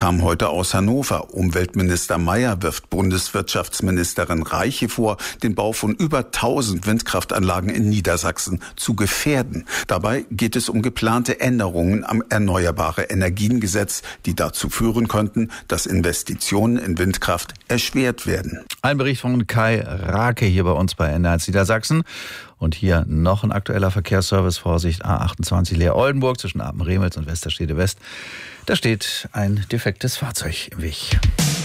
kam heute aus Hannover. Umweltminister Mayer wirft Bundeswirtschaftsministerin Reiche vor, den Bau von über 1000 Windkraftanlagen in Niedersachsen zu gefährden. Dabei geht es um geplante Änderungen am Erneuerbare-Energien-Gesetz, die dazu führen könnten, dass Investitionen in Windkraft erschwert werden. Ein Bericht von Kai Rake hier bei uns bei NDR Niedersachsen. Und hier noch ein aktueller Verkehrsservice. Vorsicht, A28 Leer-Oldenburg zwischen Apen-Remels und Westerstede West. Da steht ein defektes Fahrzeug im Weg.